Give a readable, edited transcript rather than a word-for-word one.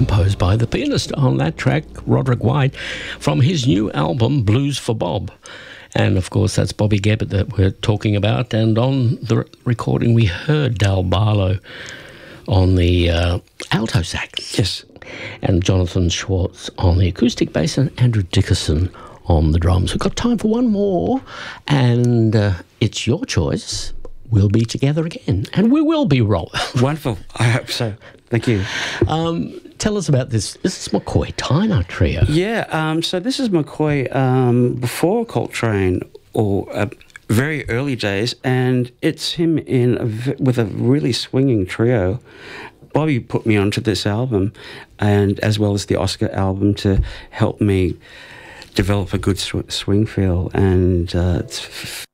composed by the pianist on that track, Roderick White, from his new album, Blues for Bob. And, of course, that's Bobby Gebbert that we're talking about. And on the recording, we heard Dal Barlow on the alto sax. Yes. And Jonathan Schwartz on the acoustic bass, and Andrew Dickerson on the drums. We've got time for one more, and it's your choice. We'll be together again, and we will be, Rob. Wonderful. I hope so. Thank you. Tell us about this. This is McCoy Tyner Trio. Yeah, so this is McCoy before Coltrane, or very early days, and it's him with a really swinging trio. Bobby put me onto this album, and as well as the Oscar album, to help me develop a good swing feel, and it's